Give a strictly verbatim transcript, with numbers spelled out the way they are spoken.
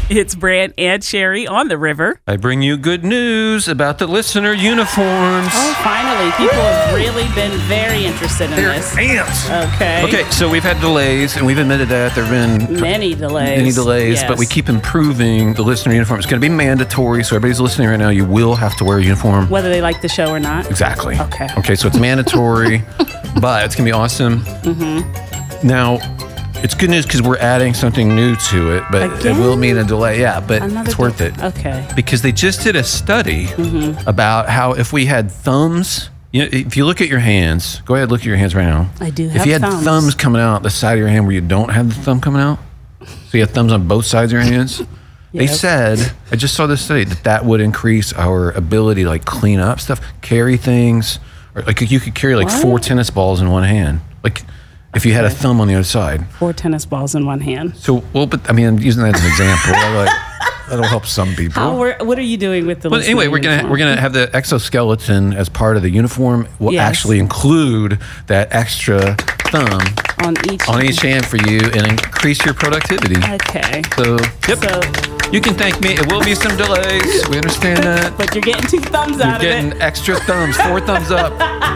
It's Brant and Sherry on the river. I bring you good news about the listener uniforms. Oh, finally. People have really been very interested in They're this. ants. Okay. Okay, so we've had delays, and we've admitted that. There have been Many delays. Many delays, Yes. but we keep improving the listener uniform. It's going to be mandatory, so everybody's listening right now, you will have to wear a uniform. Whether they like the show or not. Exactly. Okay. Okay, so it's mandatory, but it's going to be awesome. Mm-hmm. Now, it's good news because we're adding something new to it, but Again? it will mean a delay. Yeah, but Another it's worth de- it. Okay. Because they just did a study Mm-hmm. about how if we had thumbs, you know, if you look at your hands, go ahead, look at your hands right now. I do If have you had thumbs. thumbs coming out the side of your hand where you don't have the thumb coming out, so you have thumbs on both sides of your hands. They Yes. said, I just saw this study, that that would increase our ability to like clean up stuff, carry things, or like you could carry like What? four tennis balls in one hand. Like if you had a thumb on the other side. Four tennis balls in one hand. So, well, but I mean, I'm using that as an example. Like, that'll help some people. How, we're- what are you doing with the But listener anyway, we're gonna uniform? we're gonna have the exoskeleton as part of the uniform. Will Yes. actually include that extra thumb on each on each hand for you and increase your productivity. Okay. So, yep, So, you can thank me. It will be some delays. We understand that. but you're getting two thumbs You're out of it. getting extra thumbs, four thumbs up.